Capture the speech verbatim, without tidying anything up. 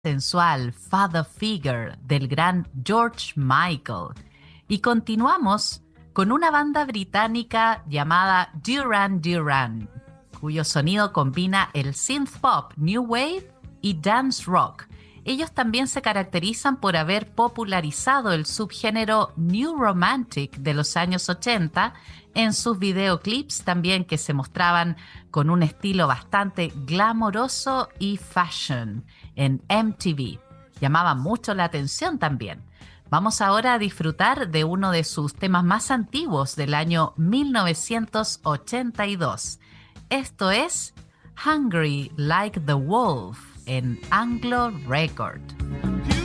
sensual Father Figure del gran George Michael. Y continuamos con una banda británica llamada Duran Duran, cuyo sonido combina el synth pop, new wave y dance rock. Ellos también se caracterizan por haber popularizado el subgénero New Romantic de los años ochenta en sus videoclips también, que se mostraban con un estilo bastante glamoroso y fashion en M T V. Llamaba mucho la atención también. Vamos ahora a disfrutar de uno de sus temas más antiguos del año mil novecientos ochenta y dos. Esto es Hungry Like the Wolf en Anglo Record.